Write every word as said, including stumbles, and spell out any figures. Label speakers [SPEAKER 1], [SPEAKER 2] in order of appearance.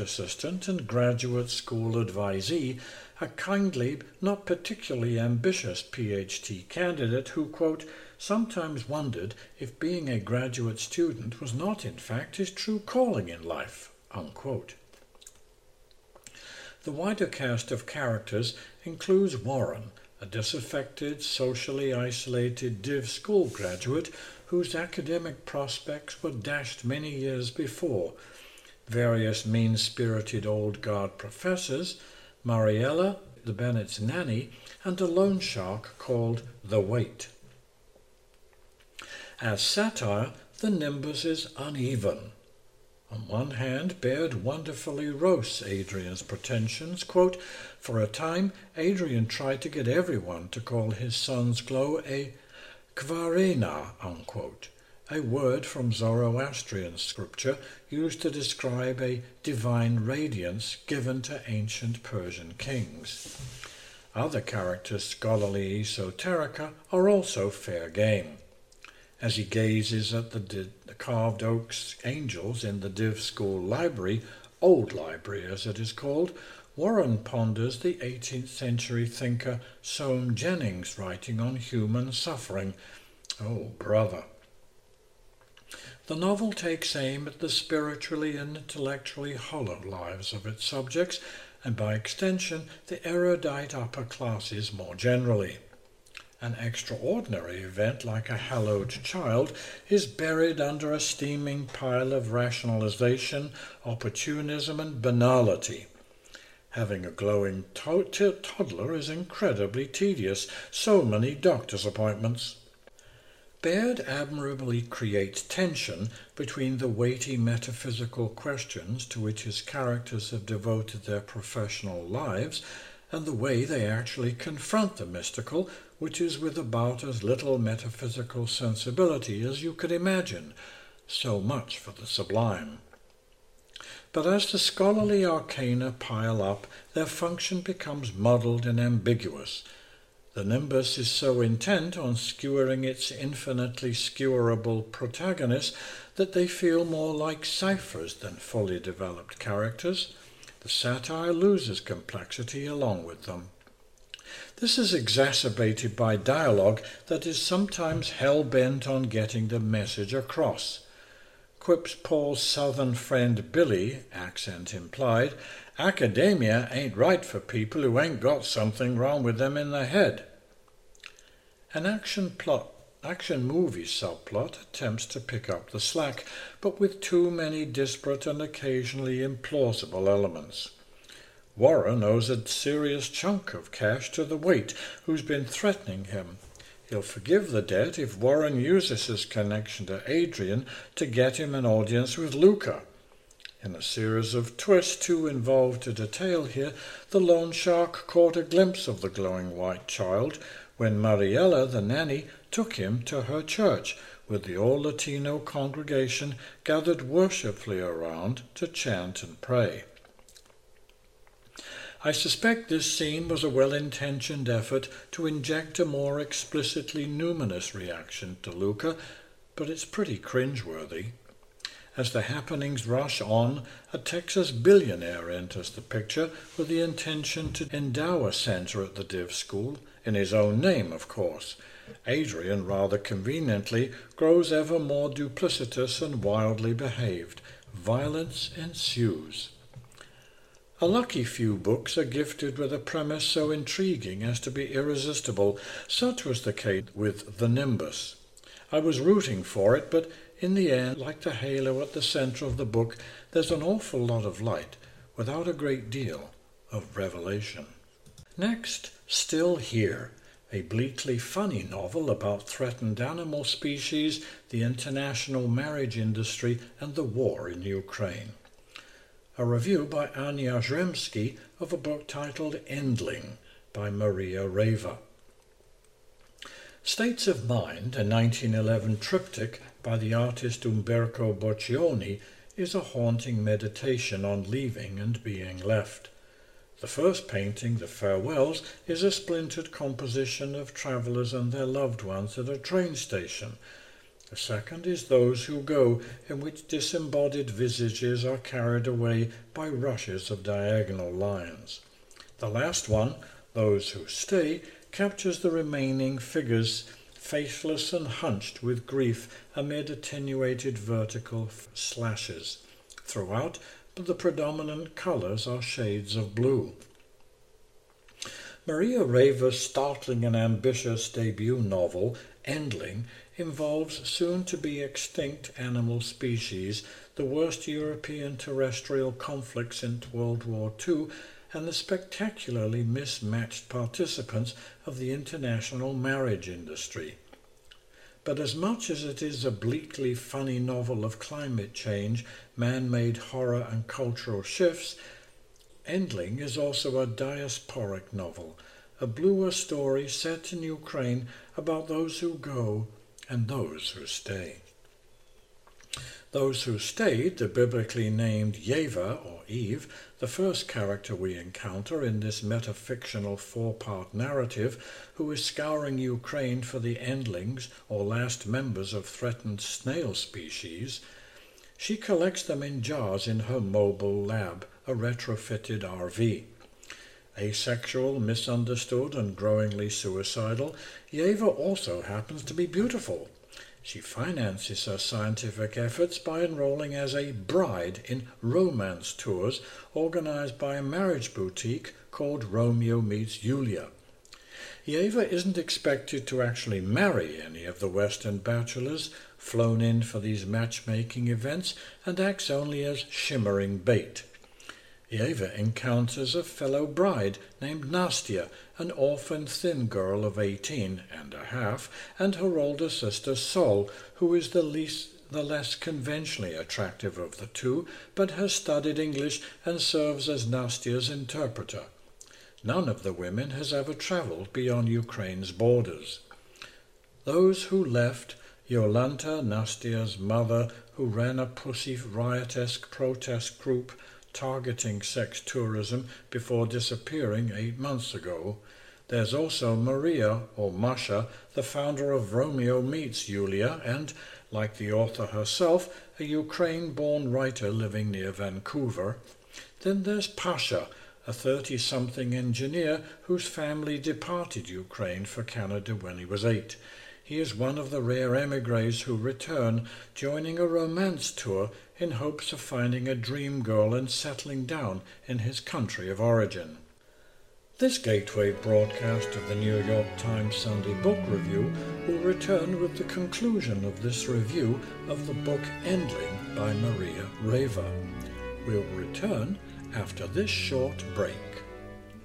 [SPEAKER 1] assistant and graduate school advisee, a kindly, not particularly ambitious PhD candidate who, quote, sometimes wondered if being a graduate student was not in fact his true calling in life, unquote. The wider cast of characters includes Warren, a disaffected, socially isolated Div School graduate whose academic prospects were dashed many years before, various mean-spirited old guard professors, Mariella, the Bennet's nanny, and a loan shark called the Wait. As satire, the nimbus is uneven. On one hand, Baird wonderfully roasts Adrian's pretensions. Quote, for a time, Adrian tried to get everyone to call his son's glow a kvarena, unquote, a word from Zoroastrian scripture used to describe a divine radiance given to ancient Persian kings. Other characters' scholarly esoterica are also fair game. As he gazes at the, di- the carved oak angels in the Div School library, old library as it is called, Warren ponders the eighteenth century thinker Soame Jennings' writing on human suffering. Oh, brother. The novel takes aim at the spiritually and intellectually hollow lives of its subjects, and by extension, the erudite upper classes more generally. An extraordinary event like a hallowed child is buried under a steaming pile of rationalization, opportunism, and banality. Having a glowing to- t- toddler is incredibly tedious, so many doctor's appointments. Baird admirably creates tension between the weighty metaphysical questions to which his characters have devoted their professional lives and the way they actually confront the mystical, which is with about as little metaphysical sensibility as you could imagine. So much for the sublime. But as the scholarly arcana pile up, their function becomes muddled and ambiguous. The nimbus is so intent on skewering its infinitely skewerable protagonists that they feel more like ciphers than fully developed characters. The satire loses complexity along with them. This is exacerbated by dialogue that is sometimes hell-bent on getting the message across. Quips Paul's southern friend Billy, accent implied, academia ain't right for people who ain't got something wrong with them in the head. An action plot, action movie subplot attempts to pick up the slack, but with too many disparate and occasionally implausible elements. Warren owes a serious chunk of cash to the Wait, who's been threatening him. He'll forgive the debt if Warren uses his connection to Adrian to get him an audience with Luca. In a series of twists too involved to detail here, the loan shark caught a glimpse of the glowing white child when Mariella, the nanny, took him to her church, with the all-Latino congregation gathered worshipfully around to chant and pray. I suspect this scene was a well-intentioned effort to inject a more explicitly numinous reaction to Luca, but it's pretty cringeworthy. As the happenings rush on, a Texas billionaire enters the picture with the intention to endow a center at the Div School, in his own name, of course. Adrian, rather conveniently, grows ever more duplicitous and wildly behaved. Violence ensues. A lucky few books are gifted with a premise so intriguing as to be irresistible. Such was the case with The Nimbus. I was rooting for it, but in the end, like the halo at the center of the book, there's an awful lot of light, without a great deal of revelation. Next, Still Here, a bleakly funny novel about threatened animal species, the international marriage industry, and the war in Ukraine. A review by Anya Zhremsky of a book titled Endling by Maria Reva. States of Mind, a nineteen eleven triptych by the artist Umberto Boccioni, is a haunting meditation on leaving and being left. The first painting, The Farewells, is a splintered composition of travellers and their loved ones at a train station. The second is Those Who Go, in which disembodied visages are carried away by rushes of diagonal lines. The last one, Those Who Stay, captures the remaining figures, faceless and hunched with grief amid attenuated vertical slashes. Throughout, the predominant colours are shades of blue. Maria Raver's startling and ambitious debut novel, Endling, involves soon-to-be-extinct animal species, the worst European terrestrial conflicts since World War Two, and the spectacularly mismatched participants of the international marriage industry. But as much as it is a bleakly funny novel of climate change, man-made horror and cultural shifts, Endling is also a diasporic novel, a bluer story set in Ukraine about those who go and those who stay. Those Who Stayed, the biblically named Yeva, or Eve, the first character we encounter in this metafictional four-part narrative, who is scouring Ukraine for the endlings, or last members of threatened snail species. She collects them in jars in her mobile lab, a retrofitted R V. Asexual, misunderstood, and growingly suicidal, Yeva also happens to be beautiful. She finances her scientific efforts by enrolling as a bride in romance tours organized by a marriage boutique called Romeo Meets Julia. Yeva isn't expected to actually marry any of the Western bachelors flown in for these matchmaking events and acts only as shimmering bait. Yeva encounters a fellow bride named Nastia, an orphan thin girl of eighteen and a half, and her older sister Sol, who is the least the less conventionally attractive of the two, but has studied English and serves as Nastia's interpreter. None of the women has ever travelled beyond Ukraine's borders. Those who left, Yolanta, Nastia's mother, who ran a pussy riot-esque protest group targeting sex tourism before disappearing eight months ago. There's also Maria, or Masha, the founder of Romeo Meets Julia, and, like the author herself, a Ukraine-born writer living near Vancouver. Then there's Pasha, a thirty-something engineer whose family departed Ukraine for Canada when he was eight. He is one of the rare émigrés who return, joining a romance tour in hopes of finding a dream girl and settling down in his country of origin. This gateway broadcast of the New York Times Sunday Book Review will return with the conclusion of this review of the book Endling by Maria Raver. We'll return after this short break.